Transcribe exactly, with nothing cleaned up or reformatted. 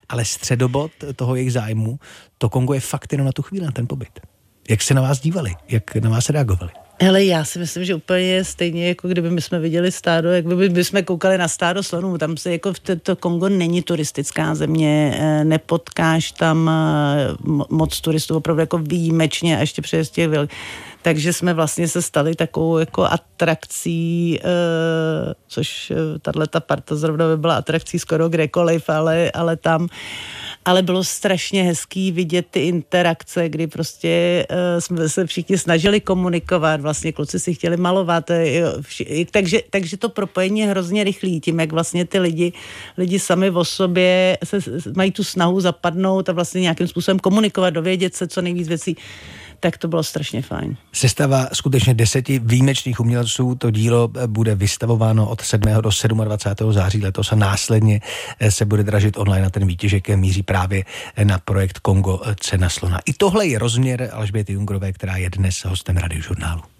ale středobod toho jejich zájmu, to Kongo je fakt jenom na tu chvíli, na ten pobyt. Jak se na vás dívali? Jak na vás reagovali? Hele, já si myslím, že úplně stejně, jako kdyby my jsme viděli stádo, jak by, by jsme koukali na stádo slonů. Tam se jako v to Kongo není turistická země, nepotkáš tam moc turistů, opravdu jako výjimečně a ještě přes těch velkých. Takže jsme vlastně se stali takovou jako atrakcí, uh, což tato parta zrovna by byla atrakcí skoro kdekoliv, ale, ale tam, ale bylo strašně hezký vidět ty interakce, kdy prostě uh, jsme se všichni snažili komunikovat, vlastně kluci si chtěli malovat, jo, vši, takže, takže to propojení je hrozně rychlý, tím, jak vlastně ty lidi, lidi sami o sobě se, mají tu snahu zapadnout a vlastně nějakým způsobem komunikovat, dovědět se co nejvíc věcí, tak to bylo strašně fajn. Sestava skutečně deseti výjimečných umělců, to dílo bude vystavováno od sedmého do dvacátého sedmého září letos a následně se bude dražit online a ten výtěžek míří právě na projekt Kongo Cena slona. I tohle je rozměr Alžběty Jungrové, která je dnes hostem Radiožurnálu.